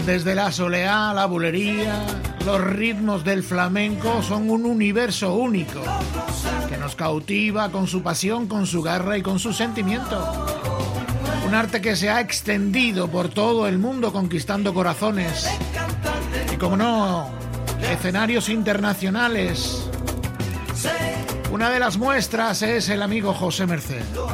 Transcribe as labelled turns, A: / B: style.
A: Desde la soleá, la bulería, los ritmos del flamenco son un universo único que nos cautiva con su pasión, con su garra y con su sentimiento. Un arte que se ha extendido por todo el mundo conquistando corazones y, como no, escenarios internacionales. Una de las muestras es el amigo José Merced.